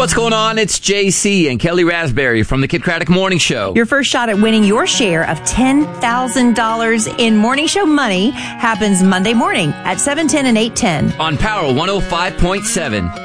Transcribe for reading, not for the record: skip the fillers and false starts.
What's going on? It's JC and Kelly Raspberry from the Kid Craddock Morning Show. Your first shot at winning your share of $10,000 in Morning Show money happens Monday morning at 7:10 and 8:10. On Power 105.7.